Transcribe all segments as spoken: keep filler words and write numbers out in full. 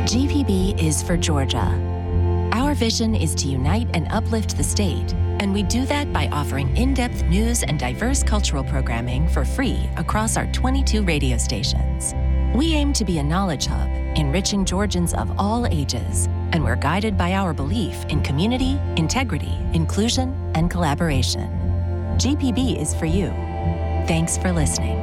G P B is for Georgia. Our vision is to unite and uplift the state, and we do that by offering in-depth news and diverse cultural programming for free across our twenty-two radio stations. We aim to be a knowledge hub, enriching Georgians of all ages, and we're guided by our belief in community, integrity, inclusion, and collaboration. G P B is for you. Thanks for listening.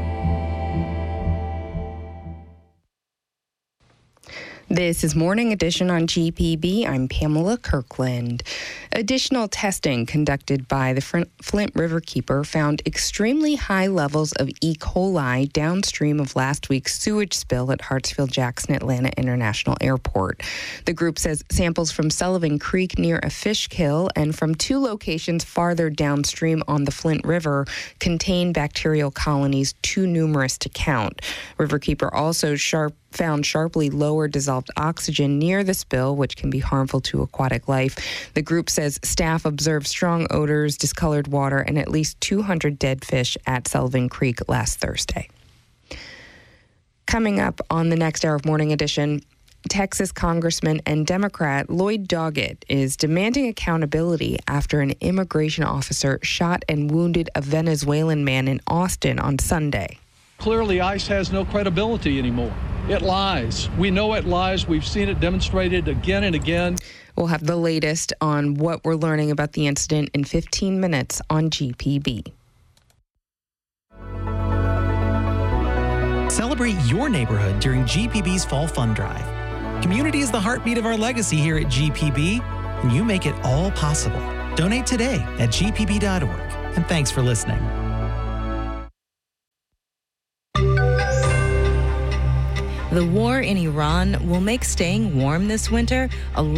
This is Morning Edition on G P B. I'm Pamela Kirkland. Additional testing conducted by the Flint Riverkeeper found extremely high levels of E. coli downstream of last week's sewage spill at Hartsfield-Jackson Atlanta International Airport. The group says samples from Sullivan Creek near a fish kill and from two locations farther downstream on the Flint River contain bacterial colonies too numerous to count. Riverkeeper also sharp found sharply lower dissolved oxygen near the spill, which can be harmful to aquatic life. The group says staff observed strong odors, discolored water, and at least two hundred dead fish at Sullivan Creek last Thursday. Coming up on the next hour of Morning Edition, Texas Congressman and Democrat Lloyd Doggett is demanding accountability after an immigration officer shot and wounded a Venezuelan man in Austin on Sunday. Clearly, ICE has no credibility anymore. It lies. We know it lies. We've seen it demonstrated again and again. We'll have the latest on what we're learning about the incident in fifteen minutes on G P B. Celebrate your neighborhood during G P B's Fall Fund Drive. Community is the heartbeat of our legacy here at G P B, and you make it all possible. Donate today at G P B dot org. And thanks for listening. The war in Iran will make staying warm this winter a